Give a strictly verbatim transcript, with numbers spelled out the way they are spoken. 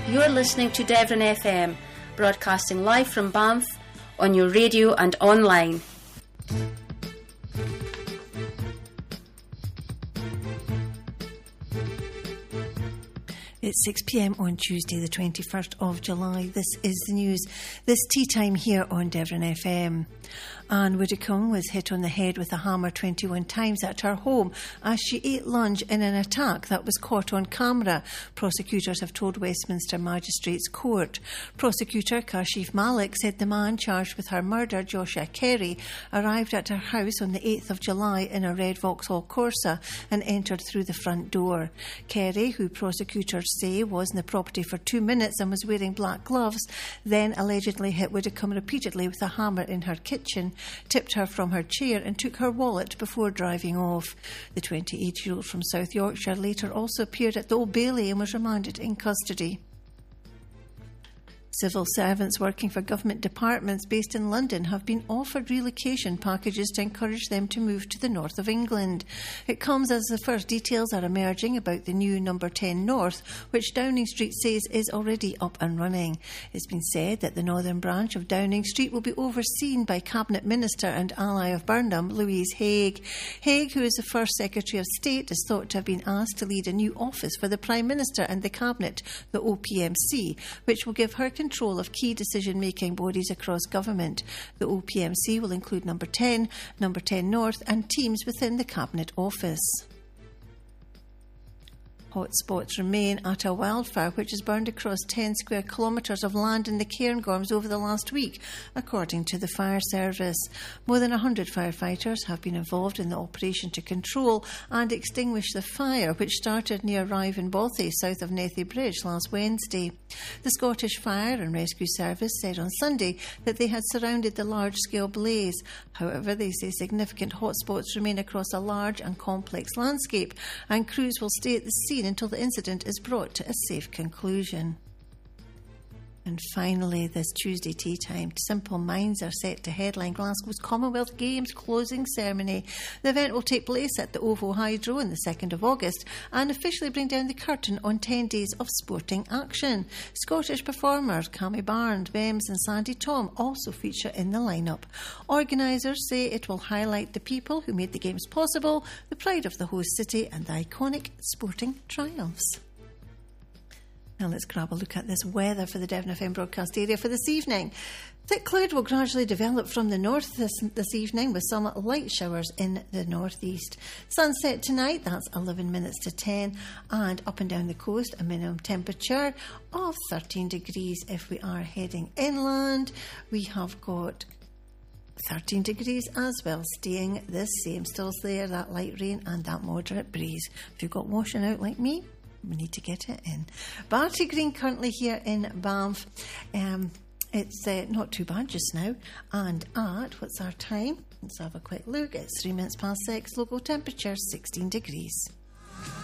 You're listening to Devon F M, broadcasting live from Banff on your radio and online. It's six p m on Tuesday the twenty-first of July. This is the news. This tea time here on Devon F M. Anne Widdecombe was hit on the head with a hammer twenty-one times at her home as she ate lunch in an attack that was caught on camera, prosecutors have told Westminster Magistrates Court. Prosecutor Kashif Malik said the man charged with her murder, Joshua Kerry, arrived at her house on the eighth of July in a red Vauxhall Corsa and entered through the front door. Kerry, who prosecutors say was in the property for two minutes and was wearing black gloves, then allegedly hit Widdecombe repeatedly with a hammer in her kitchen, tipped her from her chair and took her wallet before driving off. The twenty-eight-year-old from South Yorkshire later also appeared at the Old Bailey and was remanded in custody. Civil servants working for government departments based in London have been offered relocation packages to encourage them to move to the north of England. It comes as the first details are emerging about the new Number ten North, which Downing Street says is already up and running. It's been said that the northern branch of Downing Street will be overseen by Cabinet Minister and ally of Burnham, Louise Haigh. Haigh, who is the first Secretary of State, is thought to have been asked to lead a new office for the Prime Minister and the Cabinet, the O P M C, which will give her control of key decision-making bodies across government. The O P M C will include Number ten, Number ten North and teams within the Cabinet Office. Hotspots remain at a wildfire which has burned across ten square kilometres of land in the Cairngorms over the last week, according to the fire service. More than one hundred firefighters have been involved in the operation to control and extinguish the fire, which started near Rive in Bothy, south of Nethy Bridge, last Wednesday. The Scottish Fire and Rescue Service said on Sunday that they had surrounded the large-scale blaze. However, they say significant hotspots remain across a large and complex landscape, and crews will stay at the scene until the incident is brought to a safe conclusion. And finally, this Tuesday tea time, Simple Minds are set to headline Glasgow's Commonwealth Games closing ceremony. The event will take place at the OVO Hydro on the second of August and officially bring down the curtain on ten days of sporting action. Scottish performers Cammy Barnes, Bems and Sandy Tom also feature in the lineup. Organisers say it will highlight the people who made the Games possible, the pride of the host city and the iconic sporting triumphs. Now let's grab a look at this weather for the Devon F M broadcast area for this evening. Thick cloud will gradually develop from the north this, this evening with some light showers in the northeast. Sunset tonight, that's eleven minutes to ten, and up and down the coast a minimum temperature of thirteen degrees. If we are heading inland, we have got thirteen degrees as well, staying the same. Still there, that light rain and that moderate breeze. If you've got washing out like me, we need to get it in. Barty Green currently here in Banff. Um, it's uh, not too bad just now. And at, what's our time? Let's have a quick look. It's three minutes past six. Local temperature sixteen degrees.